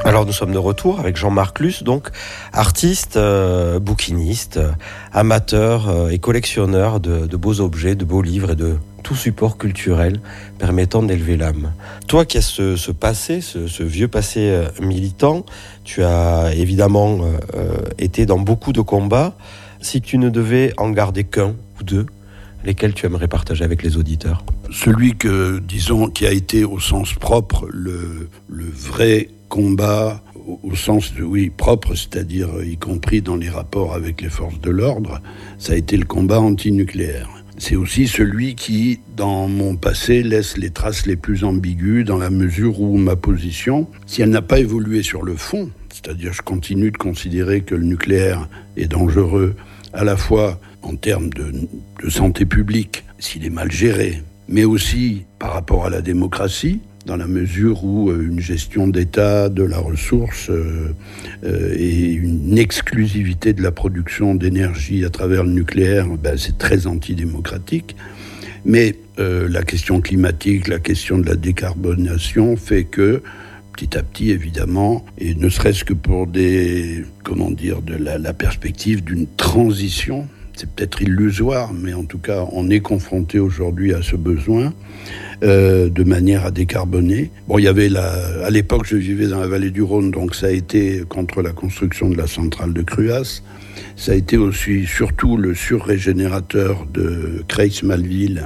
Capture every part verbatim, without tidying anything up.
Alors nous sommes de retour avec Jean-Marc Luce, donc artiste, euh, bouquiniste, euh, amateur euh, et collectionneur de, de beaux objets, de beaux livres et de tout support culturel permettant d'élever l'âme. Toi qui as ce, ce passé, ce, ce vieux passé euh, militant, tu as évidemment euh, été dans beaucoup de combats. Si tu ne devais en garder qu'un ou deux, lesquels tu aimerais partager avec les auditeurs ? Celui que, disons, qui a été au sens propre le, le vrai combat, au, au sens de, oui, propre, c'est-à-dire y compris dans les rapports avec les forces de l'ordre, ça a été le combat antinucléaire. C'est aussi celui qui, dans mon passé, laisse les traces les plus ambiguës dans la mesure où ma position, si elle n'a pas évolué sur le fond, c'est-à-dire je continue de considérer que le nucléaire est dangereux à la fois en termes de, de santé publique, s'il est mal géré, mais aussi par rapport à la démocratie, dans la mesure où euh, une gestion d'État de la ressource euh, euh, et une exclusivité de la production d'énergie à travers le nucléaire, ben, c'est très antidémocratique. Mais euh, la question climatique, la question de la décarbonation fait que, petit à petit, évidemment, et ne serait-ce que pour des, comment dire, de la, la perspective d'une transition, c'est peut-être illusoire, mais en tout cas, on est confronté aujourd'hui à ce besoin euh, de manière à décarboner. Bon, il y avait la, à l'époque, je vivais dans la vallée du Rhône, donc ça a été contre la construction de la centrale de Cruas. Ça a été aussi, surtout, le surrégénérateur de Creys-Malville,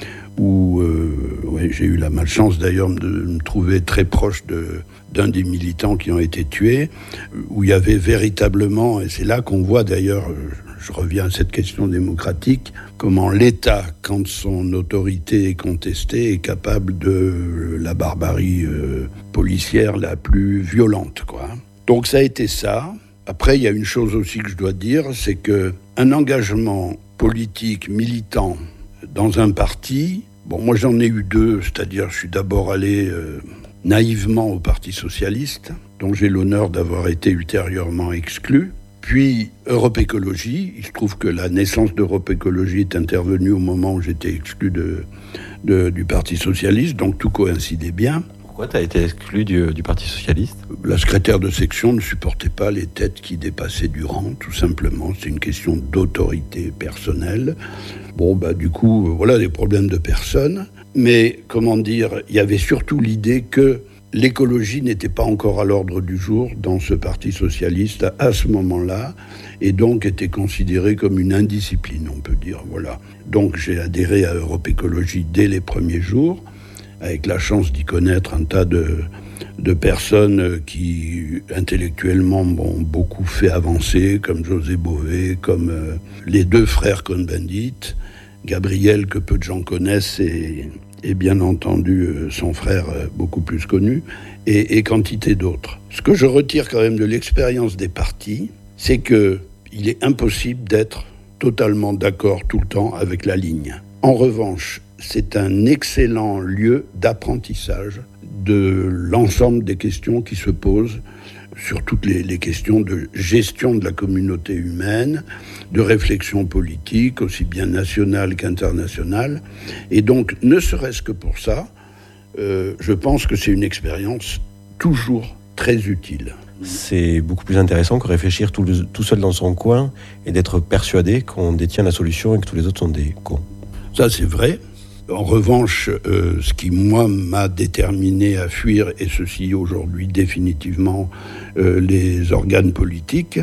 où euh, ouais, j'ai eu la malchance d'ailleurs de me trouver très proche de, d'un des militants qui ont été tués, où il y avait véritablement, et c'est là qu'on voit d'ailleurs, je reviens à cette question démocratique, comment l'État, quand son autorité est contestée, est capable de la barbarie euh, policière la plus violente, quoi. Donc ça a été ça. Après, il y a une chose aussi que je dois dire, c'est qu'un engagement politique, militant, dans un parti, bon, moi j'en ai eu deux, c'est-à-dire je suis d'abord allé euh, naïvement au Parti socialiste, dont j'ai l'honneur d'avoir été ultérieurement exclu. Puis Europe Écologie, il se trouve que la naissance d'Europe Écologie est intervenue au moment où j'étais exclu de, de, du Parti socialiste, donc tout coïncidait bien. Pourquoi tu as été exclu du, du Parti socialiste ? La secrétaire de section ne supportait pas les têtes qui dépassaient du rang, tout simplement. C'est une question d'autorité personnelle. Bon, bah du coup, euh, voilà, des problèmes de personnes. Mais, comment dire, il y avait surtout l'idée que l'écologie n'était pas encore à l'ordre du jour dans ce Parti socialiste à ce moment-là, et donc était considérée comme une indiscipline, on peut dire, voilà. Donc j'ai adhéré à Europe Écologie dès les premiers jours, avec la chance d'y connaître un tas de, de personnes qui, intellectuellement, m'ont beaucoup fait avancer, comme José Bové, comme euh, les deux frères Cohn-Bendit, Gabriel, que peu de gens connaissent, et, et bien entendu euh, son frère euh, beaucoup plus connu, et, et quantité d'autres. Ce que je retire quand même de l'expérience des partis, c'est qu'il est impossible d'être totalement d'accord tout le temps avec la ligne. En revanche, c'est un excellent lieu d'apprentissage de l'ensemble des questions qui se posent sur toutes les, les questions de gestion de la communauté humaine, de réflexion politique, aussi bien nationale qu'internationale. Et donc, ne serait-ce que pour ça, euh, je pense que c'est une expérience toujours très utile. C'est beaucoup plus intéressant que réfléchir tout, le, tout seul dans son coin et d'être persuadé qu'on détient la solution et que tous les autres sont des cons. Ça, c'est vrai. En revanche, euh, ce qui, moi, m'a déterminé à fuir, et ceci aujourd'hui définitivement, euh, les organes politiques,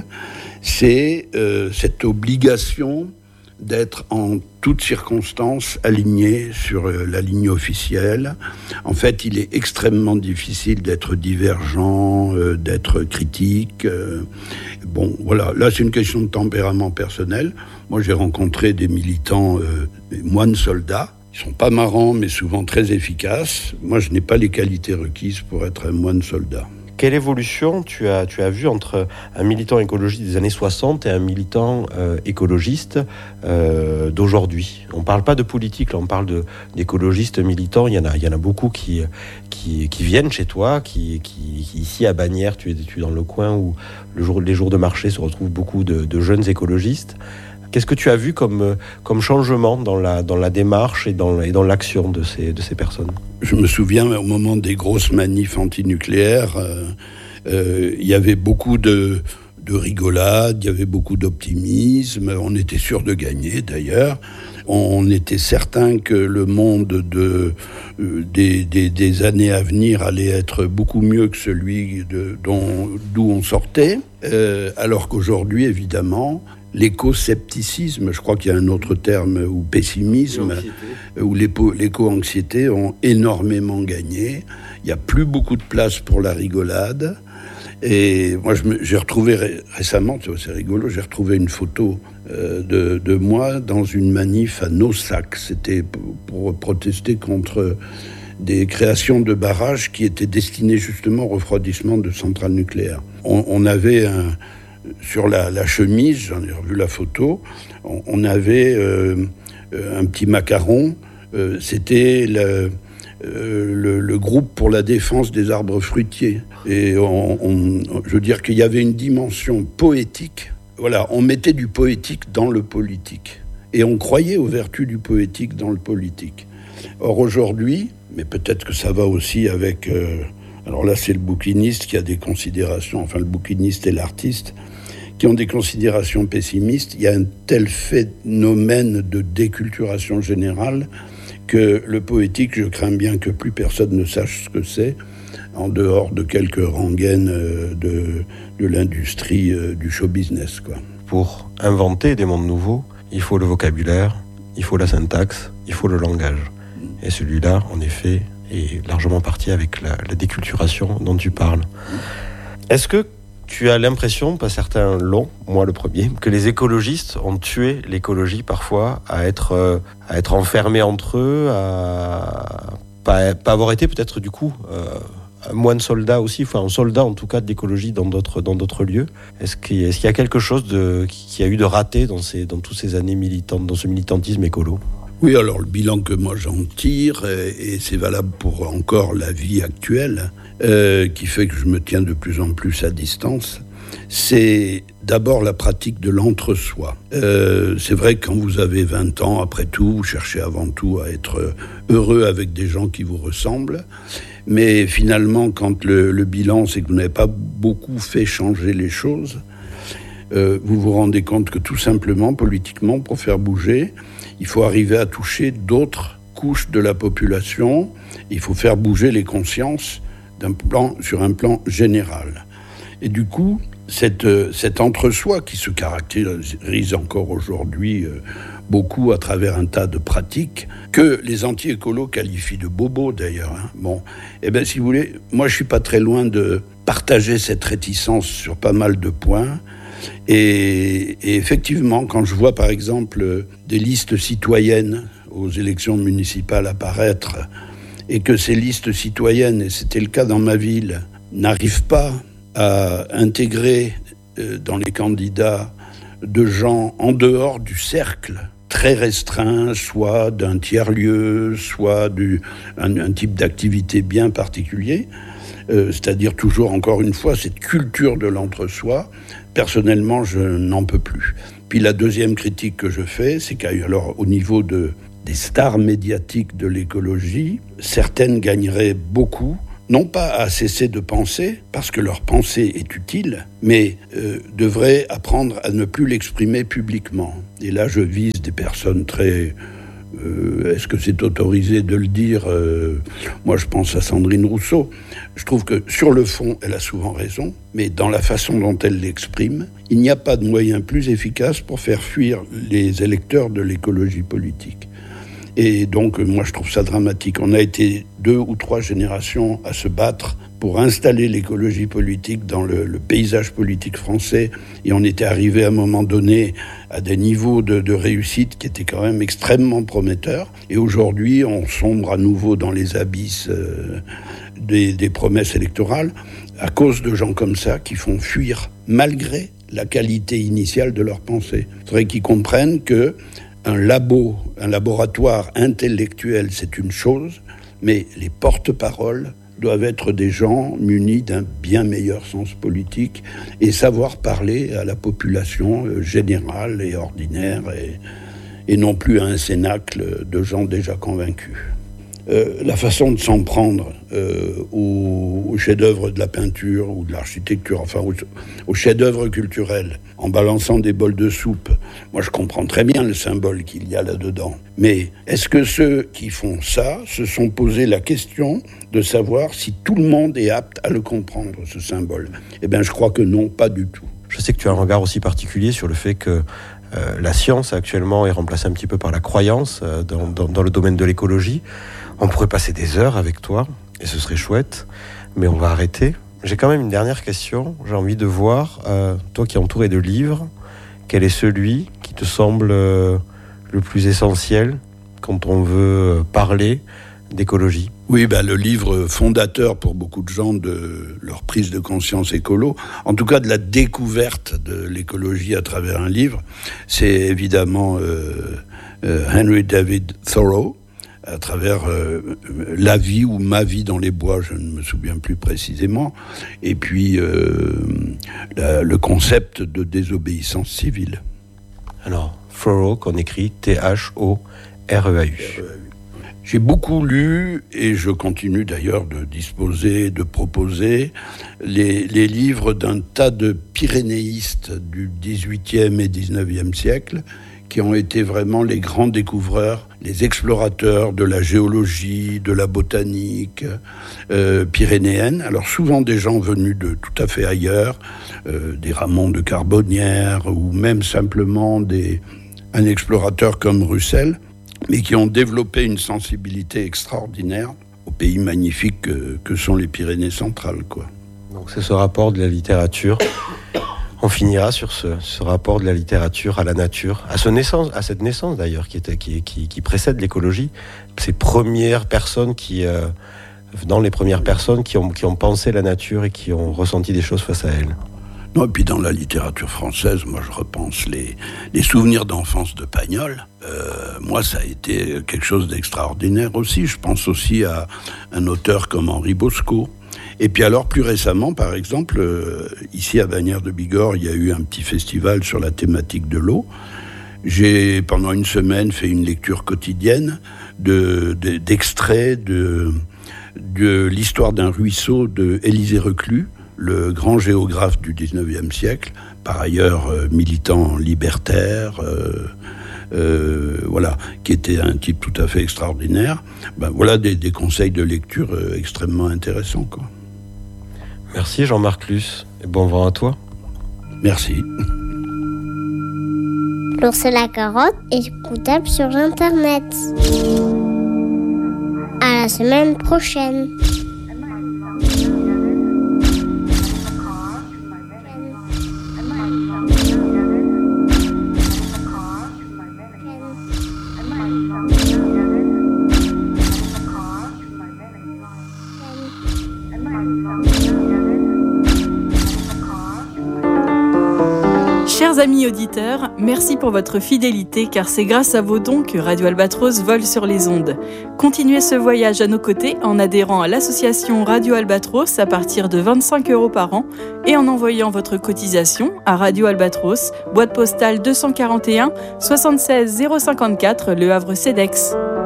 c'est euh, cette obligation d'être en toutes circonstances aligné sur euh, la ligne officielle. En fait, il est extrêmement difficile d'être divergent, euh, d'être critique. Euh, bon, voilà, là, c'est une question de tempérament personnel. Moi, j'ai rencontré des militants, euh, des moines soldats. Ils sont pas marrants, mais souvent très efficaces. Moi, je n'ai pas les qualités requises pour être un moine soldat. Quelle évolution tu as, tu as vu entre un militant écologiste des années soixante et un militant euh, écologiste euh, d'aujourd'hui ? On ne parle pas de politique, là, on parle de, d'écologistes militants. Il y en a, il y en a beaucoup qui, qui, qui viennent chez toi, qui, qui, qui ici à Bagnères, tu es, tu es dans le coin où le jour, les jours de marché se retrouvent beaucoup de, de jeunes écologistes. Qu'est-ce que tu as vu comme, comme changement dans la, dans la démarche et dans, et dans l'action de ces, de ces personnes ? Je me souviens, au moment des grosses manifs antinucléaires, euh, Euh, il y avait beaucoup de, de rigolade, il y avait beaucoup d'optimisme, on était sûr de gagner d'ailleurs. On était certain que le monde de, euh, des, des, des années à venir allait être beaucoup mieux que celui de, dont, d'où on sortait, euh, alors qu'aujourd'hui, évidemment, l'éco-scepticisme, je crois qu'il y a un autre terme, ou pessimisme, ou l'éco- l'éco-anxiété ont énormément gagné. Il n'y a plus beaucoup de place pour la rigolade. Et moi, je me, j'ai retrouvé ré, récemment, c'est rigolo, j'ai retrouvé une photo euh, de, de moi dans une manif à Naussac. C'était pour, pour protester contre des créations de barrages qui étaient destinées justement au refroidissement de centrales nucléaires. On, on avait un, sur la, la chemise, j'en ai revu la photo, on, on avait euh, un petit macaron. Euh, c'était le... Euh, le, le groupe pour la défense des arbres fruitiers. Et on, on, je veux dire qu'il y avait une dimension poétique. Voilà, on mettait du poétique dans le politique. Et on croyait aux vertus du poétique dans le politique. Or aujourd'hui, mais peut-être que ça va aussi avec... Euh, alors là, c'est le bouquiniste qui a des considérations, enfin le bouquiniste et l'artiste, qui ont des considérations pessimistes. Il y a un tel phénomène de déculturation générale que le poétique, je crains bien que plus personne ne sache ce que c'est, en dehors de quelques rengaines de, de l'industrie du show business, quoi. Pour inventer des mondes nouveaux, il faut le vocabulaire, il faut la syntaxe, il faut le langage. Et celui-là, en effet, est largement parti avec la, la déculturation dont tu parles. Est-ce que tu as l'impression, pas certains l'ont, moi le premier, que les écologistes ont tué l'écologie parfois à être, euh, à être enfermés entre eux, à pas, pas avoir été peut-être du coup euh, un moine soldat aussi, enfin un soldat en tout cas de l'écologie dans d'autres, dans d'autres lieux. Est-ce qu'il, est-ce qu'il y a quelque chose de, qui a eu de raté dans, ces, dans toutes ces années militantes, dans ce militantisme écolo ? Oui, alors le bilan que moi j'en tire, et c'est valable pour encore la vie actuelle, euh, qui fait que je me tiens de plus en plus à distance, c'est d'abord la pratique de l'entre-soi. Euh, c'est vrai que quand vous avez vingt ans, après tout, vous cherchez avant tout à être heureux avec des gens qui vous ressemblent, mais finalement, quand le, le bilan, c'est que vous n'avez pas beaucoup fait changer les choses, euh, vous vous rendez compte que tout simplement, politiquement, pour faire bouger, il faut arriver à toucher d'autres couches de la population. Il faut faire bouger les consciences d'un plan, sur un plan général. Et du coup, cette, cet entre-soi qui se caractérise encore aujourd'hui euh, beaucoup à travers un tas de pratiques, que les anti-écolos qualifient de bobos d'ailleurs. Hein. Bon, eh bien, si vous voulez, moi je suis pas très loin de partager cette réticence sur pas mal de points. Et, et effectivement, quand je vois par exemple des listes citoyennes aux élections municipales apparaître, et que ces listes citoyennes, et c'était le cas dans ma ville, n'arrivent pas à intégrer euh, dans les candidats de gens en dehors du cercle très restreint, soit d'un tiers-lieu, soit du, un, un type d'activité bien particulier, euh, c'est-à-dire toujours, encore une fois, cette culture de l'entre-soi. Personnellement, je n'en peux plus. Puis la deuxième critique que je fais, c'est qu'alors, au niveau de, des stars médiatiques de l'écologie, certaines gagneraient beaucoup, non pas à cesser de penser, parce que leur pensée est utile, mais euh, devraient apprendre à ne plus l'exprimer publiquement. Et là, je vise des personnes très... Euh, est-ce que c'est autorisé de le dire ? euh, Moi, je pense à Sandrine Rousseau. Je trouve que sur le fond, elle a souvent raison, mais dans la façon dont elle l'exprime, il n'y a pas de moyen plus efficace pour faire fuir les électeurs de l'écologie politique. Et donc, moi, je trouve ça dramatique. On a été deux ou trois générations à se battre pour installer l'écologie politique dans le, le paysage politique français. Et on était arrivé à un moment donné à des niveaux de, de réussite qui étaient quand même extrêmement prometteurs. Et aujourd'hui, on sombre à nouveau dans les abysses euh, des, des promesses électorales à cause de gens comme ça qui font fuir malgré la qualité initiale de leur pensée. Il faudrait qu'ils comprennent que un labo, un laboratoire intellectuel, c'est une chose, mais les porte-paroles doivent être des gens munis d'un bien meilleur sens politique et savoir parler à la population générale et ordinaire et, et non plus à un cénacle de gens déjà convaincus. euh, la façon de s'en prendre euh, aux, aux chefs-d'œuvre de la peinture ou de l'architecture, enfin aux, aux chefs-d'œuvre culturels, en balançant des bols de soupe. Moi, je comprends très bien le symbole qu'il y a là-dedans. Mais est-ce que ceux qui font ça se sont posé la question de savoir si tout le monde est apte à le comprendre, ce symbole ? Eh bien, je crois que non, pas du tout. Je sais que tu as un regard aussi particulier sur le fait que euh, la science actuellement est remplacée un petit peu par la croyance euh, dans, dans, dans le domaine de l'écologie. On pourrait passer des heures avec toi, et ce serait chouette, mais on va arrêter. J'ai quand même une dernière question. J'ai envie de voir, euh, toi qui es entouré de livres, quel est celui qui te semble euh, le plus essentiel quand on veut parler d'écologie ? Oui, ben, le livre fondateur pour beaucoup de gens de leur prise de conscience écolo, en tout cas de la découverte de l'écologie à travers un livre, c'est évidemment euh, euh, Henry David Thoreau, à travers euh, La vie ou Ma vie dans les bois, je ne me souviens plus précisément, et puis euh, la, le concept de désobéissance civile. Alors, Thoreau, qu'on écrit T H O R E A U. J'ai beaucoup lu, et je continue d'ailleurs de disposer, de proposer, les, les livres d'un tas de pyrénéistes du dix-huitième et dix-neuvième siècle, qui ont été vraiment les grands découvreurs, les explorateurs de la géologie, de la botanique euh, pyrénéenne. Alors souvent des gens venus de tout à fait ailleurs, euh, des Ramon de Carbonnières, ou même simplement des, un explorateur comme Russell, mais qui ont développé une sensibilité extraordinaire aux pays magnifiques que, que sont les Pyrénées centrales, quoi. Donc c'est ce rapport de la littérature. On finira sur ce, ce rapport de la littérature à la nature, à, ce naissance, à cette naissance d'ailleurs qui, était, qui, qui, qui précède l'écologie. Ces premières personnes qui, euh, dans les premières personnes qui ont, qui ont pensé la nature et qui ont ressenti des choses face à elle. Non, et puis dans la littérature française, moi je repense les, les souvenirs d'enfance de Pagnol. Euh, moi, ça a été quelque chose d'extraordinaire aussi. Je pense aussi à un auteur comme Henri Bosco. Et puis alors, plus récemment, par exemple, euh, ici à Bagnères de Bigorre, il y a eu un petit festival sur la thématique de l'eau. J'ai, pendant une semaine, fait une lecture quotidienne de, de, d'extraits de, de l'histoire d'un ruisseau de Élisée Reclus, le grand géographe du dix-neuvième siècle, par ailleurs euh, militant libertaire, euh, euh, voilà, qui était un type tout à fait extraordinaire. Ben, voilà des, des conseils de lecture euh, extrêmement intéressants, quoi. Merci Jean-Marc Luce, et bon vent à toi. Merci. L'ours et la carotte est écoutable sur Internet. À la semaine prochaine. Chers amis auditeurs, merci pour votre fidélité car c'est grâce à vos dons que Radio Albatros vole sur les ondes. Continuez ce voyage à nos côtés en adhérant à l'association Radio Albatros à partir de vingt-cinq euros par an et en envoyant votre cotisation à Radio Albatros, boîte postale deux cent quarante et un soixante-seize zéro cinquante-quatre Le Havre Cedex.